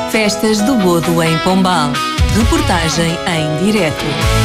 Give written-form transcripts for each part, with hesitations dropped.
Festas do Bodo em Pombal. Reportagem em direto.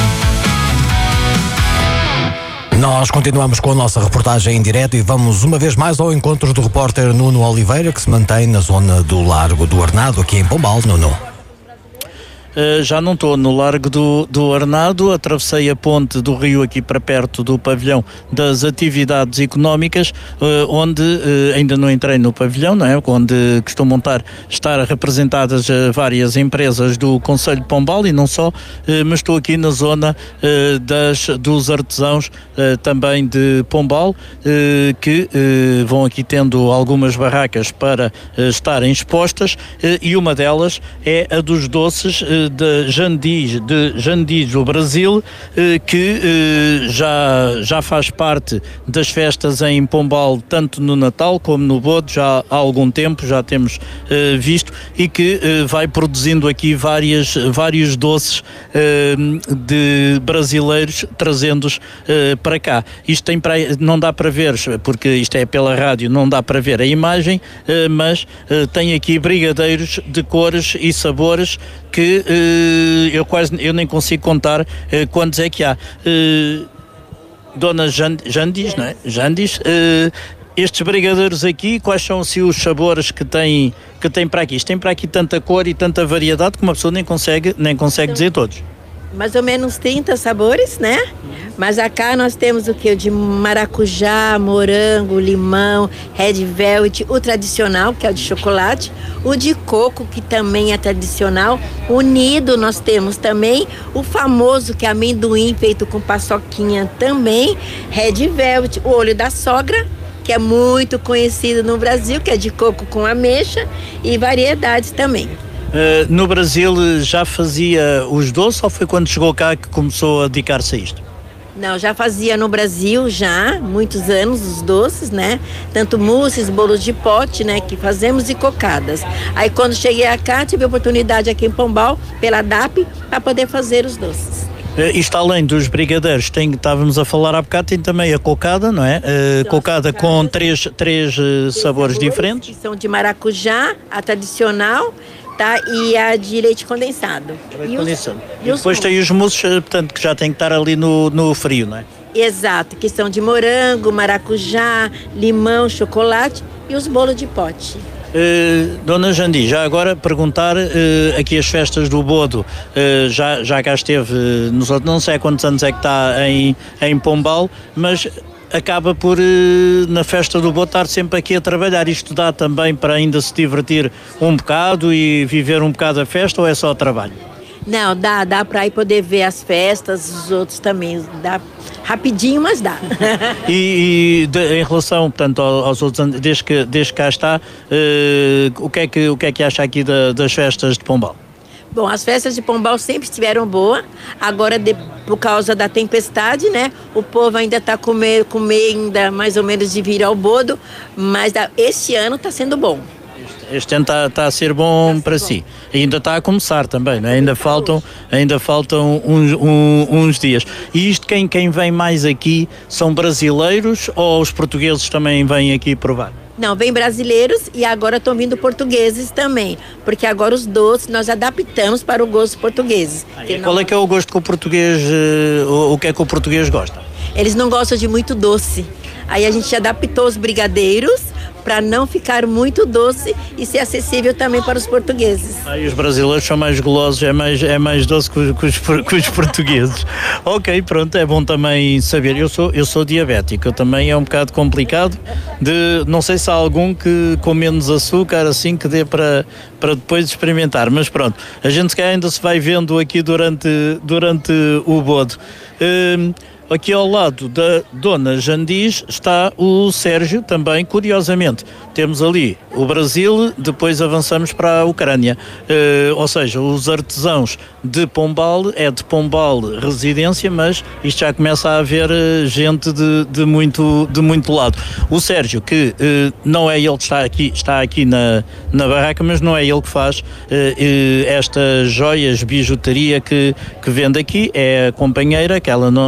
Nós continuamos com a nossa reportagem em direto e vamos uma vez mais ao encontro do repórter Nuno Oliveira, que se mantém na zona do Largo do Arnado, aqui em Pombal. Nuno. Já não estou no Largo do Arnado, atravessei a ponte do rio aqui para perto do pavilhão das atividades económicas, onde ainda não entrei no pavilhão, não é? Onde costumam estar representadas várias empresas do Concelho de Pombal e não só, mas estou aqui na zona dos artesãos também de Pombal, que vão aqui tendo algumas barracas para estarem expostas, e uma delas é a dos doces de Jandis do Brasil, que já faz parte das festas em Pombal, tanto no Natal como no Bodo, já há algum tempo, já temos visto, e que vai produzindo aqui vários doces de brasileiros, trazendo-os para cá. Isto não dá para ver, porque isto é pela rádio, não dá para ver a imagem, mas tem aqui brigadeiros de cores e sabores que eu nem consigo contar quantos é que há. Dona Jandis, não é? Jandis, estes brigadeiros aqui, quais são assim, os sabores que tem para aqui? Isto tem para aqui tanta cor e tanta variedade que uma pessoa nem consegue dizer todos. Mais ou menos 30 sabores, né? Mas acá nós temos o que? O de maracujá, morango, limão, red velvet, o tradicional, que é o de chocolate, o de coco, que também é tradicional. Unido nós temos também o famoso, que é amendoim, feito com paçoquinha também, red velvet, o olho da sogra, que é muito conhecido no Brasil, que é de coco com ameixa, e variedades também. No Brasil já fazia os doces ou foi quando chegou cá que começou a dedicar-se a isto? Não, já fazia no Brasil já, muitos anos, os doces, né? Tanto mousses, bolos de pote, né? Que fazemos, e cocadas. Aí quando cheguei cá, tive a oportunidade aqui em Pombal, pela DAP, para poder fazer os doces. Isto além dos brigadeiros, estávamos a falar há bocado, tem também a cocada, não é? Cocada com três sabores diferentes. Que são de maracujá, a tradicional, tá? E a de leite condensado. E depois tem os mousses, portanto, que já tem que estar ali no frio, não é? Exato, que são de morango, maracujá, limão, chocolate e os bolos de pote. Dona Jandi, já agora perguntar, aqui as festas do Bodo, já cá esteve, não sei há quantos anos é que está em Pombal, mas acaba por, na festa do Bodo, estar sempre aqui a trabalhar. Isto dá também para ainda se divertir um bocado e viver um bocado a festa, ou é só trabalho? Não, dá para ir poder ver as festas, os outros também, dá rapidinho, mas dá. Em relação, portanto, aos outros anos, desde que cá está, o que é que acha aqui das festas de Pombal? Bom, as festas de Pombal sempre estiveram boas, agora por causa da tempestade, né? O povo ainda está com medo ainda mais ou menos de vir ao Bodo, mas este ano está sendo bom. Este ano está a ser bom para si. E ainda está a começar também, não é? Ainda faltam uns dias. E isto, quem vem mais aqui são brasileiros ou os portugueses também vêm aqui provar? Não, vem brasileiros e agora estão vindo portugueses também, porque agora os doces nós adaptamos para o gosto português. Qual é que é o gosto que o português, o que é que o português gosta? Eles não gostam de muito doce. Aí a gente adaptou os brigadeiros para não ficar muito doce e ser acessível também para os portugueses. E os brasileiros são mais golosos, é mais doce que os portugueses. Ok, pronto, é bom também saber. Eu sou diabético, também é um bocado complicado. Não sei se há algum que com menos açúcar assim que dê para depois experimentar, mas pronto, a gente se calhar ainda se vai vendo aqui durante o Bodo. Aqui ao lado da Dona Jandis está o Sérgio também, curiosamente. Temos ali o Brasil, depois avançamos para a Ucrânia. Ou seja, os artesãos de Pombal, é de Pombal residência, mas isto já começa a haver gente de muito lado. O Sérgio, que não é ele que está aqui na barraca, mas não é ele que faz estas joias, bijuteria que vende aqui, é a companheira, que ela não está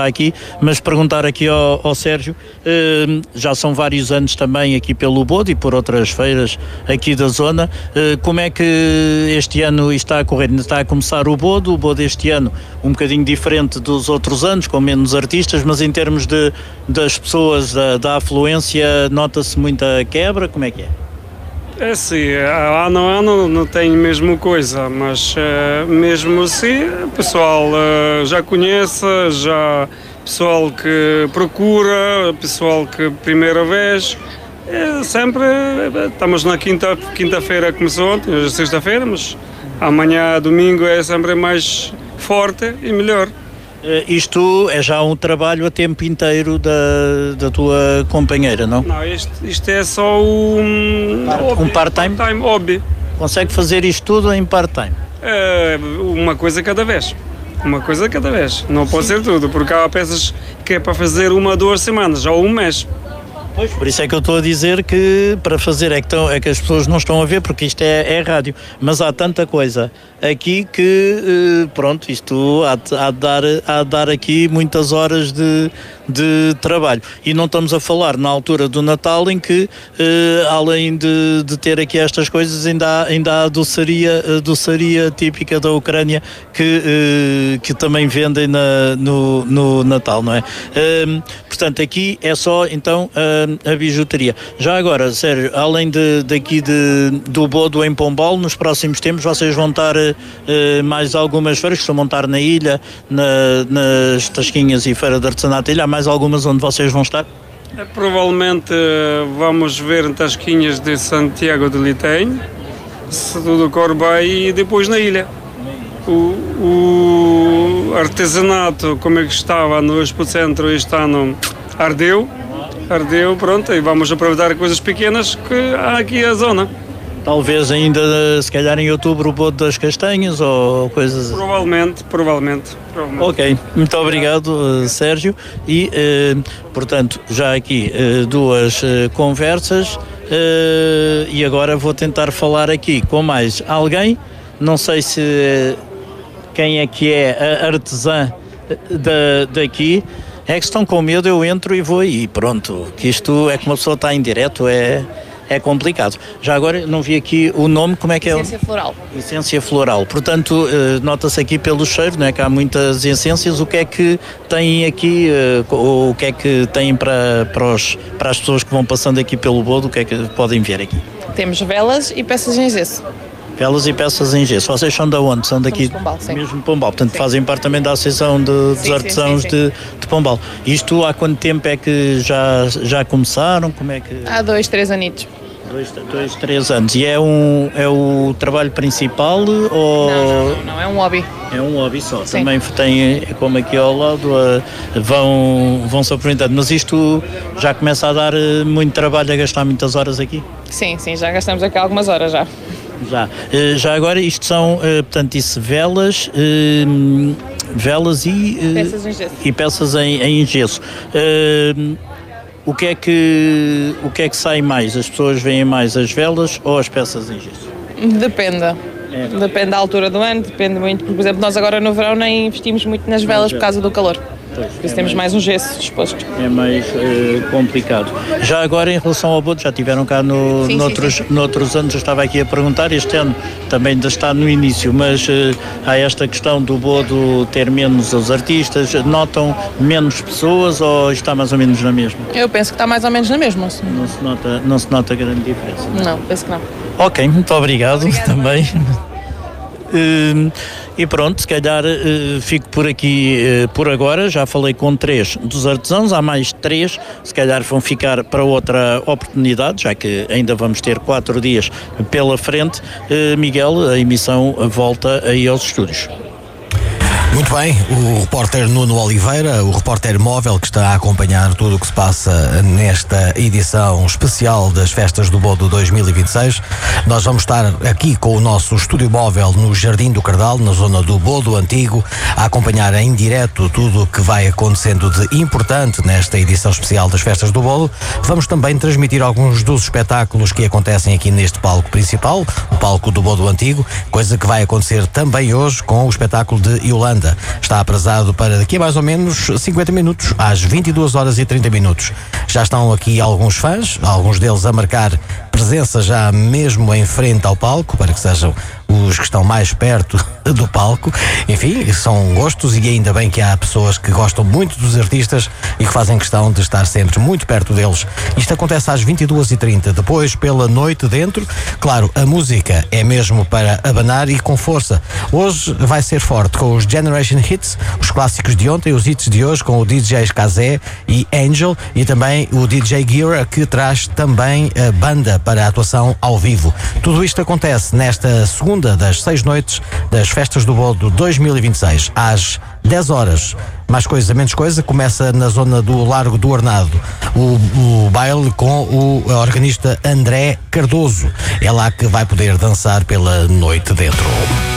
aqui, mas perguntar aqui ao Sérgio, já são vários anos também aqui pelo Bodo e por outras feiras aqui da zona, como é que este ano está a correr? Está a começar o Bodo este ano um bocadinho diferente dos outros anos, com menos artistas, mas em termos das pessoas, da afluência, nota-se muita quebra, como é que é? É sim, ano a ano não tem mesmo coisa, mas mesmo assim o pessoal já conhece, já pessoal que procura, pessoal que primeira vez, sempre estamos na quinta-feira começou ontem, hoje é sexta-feira, mas amanhã, domingo é sempre mais forte e melhor. Isto é já um trabalho a tempo inteiro da tua companheira, não? Não, isto é só um part-time? Part-time hobby. Consegue fazer isto tudo em part-time? Uma coisa cada vez. Uma coisa cada vez. Não pode ser tudo, porque há peças que é para fazer 1 ou 2 semanas ou um mês. Pois, por isso é que eu estou a dizer que para fazer é que as pessoas não estão a ver, porque isto é rádio, mas há tanta coisa aqui que pronto, isto há de dar aqui muitas horas de trabalho, e não estamos a falar na altura do Natal em que além de ter aqui estas coisas ainda há a doçaria típica da Ucrânia que também vendem no Natal, não é? Portanto, aqui é só então a bijuteria. Já agora, Sérgio, além daqui do Bodo em Pombal, nos próximos tempos vocês vão estar mais algumas feiras que estão a montar na ilha, nas Tasquinhas e Feira de Artesanato da Ilha. Há mais algumas onde vocês vão estar? Provavelmente vamos ver em Tasquinhas de Santiago de Litein, se tudo corre bem, e depois na ilha. O artesanato, como é que estava no Expo Centro este ano, ardeu, pronto, e vamos aproveitar coisas pequenas que há aqui a zona. Talvez ainda, se calhar em outubro, o Bodo das Castanhas ou coisas... Provavelmente. Ok, muito obrigado, Sérgio. E, portanto, já aqui 2 conversas e agora vou tentar falar aqui com mais alguém. Não sei se quem é que é a artesã daqui. É que estão com medo, eu entro e vou aí, pronto, que isto é que uma pessoa está em direto, é complicado. Já agora não vi aqui o nome, como é que é? Essência Floral. Essência Floral. Portanto, nota-se aqui pelo cheiro, não é, que há muitas essências. O que é que têm aqui, o que é que têm para as pessoas que vão passando aqui pelo Bodo, o que é que podem ver aqui? Temos velas e peças em gesso. Velas e peças em gesso. Vocês são de onde? São daqui? Somos de Pombal, sim. Mesmo de Pombal. Portanto, sim. Fazem parte também da Associação dos Artesãos sim. De Pombal. Isto há quanto tempo é que já começaram? Como é que... Há 2, 3 anitos. 2, 3 anos. E é o trabalho principal ou... Não, é um hobby. É um hobby só. Sim. Também tem, como aqui ao lado, vão-se apresentando. Mas isto já começa a dar muito trabalho, a gastar muitas horas aqui? Sim, já gastamos aqui algumas horas já. Já agora isto são, portanto, isso, velas e peças em gesso. E peças em gesso. O que é que sai mais? As pessoas veem mais as velas ou as peças em gesso? Depende. Depende da altura do ano, depende muito. Por exemplo, nós agora no verão nem investimos muito nas velas por causa do calor. Por isso temos mais um gesso exposto. É mais complicado. Já agora, em relação ao Bodo, já tiveram cá noutros anos, eu estava aqui a perguntar, este ano também ainda está no início, mas há esta questão do Bodo ter menos os artistas, notam menos pessoas ou está mais ou menos na mesma? Eu penso que está mais ou menos na mesma. Não se nota grande diferença? Não, penso que não. Ok, muito obrigado também. E pronto, se calhar fico por aqui por agora. Já falei com 3 dos artesãos, há mais 3, se calhar vão ficar para outra oportunidade, já que ainda vamos ter 4 dias pela frente. Miguel, a emissão volta aí aos estúdios. Muito bem, o repórter Nuno Oliveira, o repórter móvel que está a acompanhar tudo o que se passa nesta edição especial das Festas do Bodo 2026. Nós vamos estar aqui com o nosso estúdio móvel no Jardim do Cardal, na zona do Bodo Antigo, a acompanhar em direto tudo o que vai acontecendo de importante nesta edição especial das Festas do Bodo. Vamos também transmitir alguns dos espetáculos que acontecem aqui neste palco principal, o palco do Bodo Antigo, coisa que vai acontecer também hoje com o espetáculo de Yolanda. 30. Está aprazado para daqui a mais ou menos 50 minutos, às 22 horas e 30 minutos. Já estão aqui alguns fãs, alguns deles a marcar presença já mesmo em frente ao palco, para que sejam os que estão mais perto do palco. Enfim, são gostos e ainda bem que há pessoas que gostam muito dos artistas e que fazem questão de estar sempre muito perto deles. Isto acontece às 22h30. Depois, pela noite dentro, claro, a música é mesmo para abanar e com força. Hoje vai ser forte com os Generation Hits, os clássicos de ontem, os hits de hoje com o DJ Kazé e Angel, e também o DJ Gira, que traz também a banda para a atuação ao vivo. Tudo isto acontece nesta segunda das 6 noites das Festas do Bodo 2026, às 10 horas. Mais coisa, menos coisa, começa na zona do Largo do Arnado o baile com o organista André Cardoso. É lá que vai poder dançar pela noite dentro.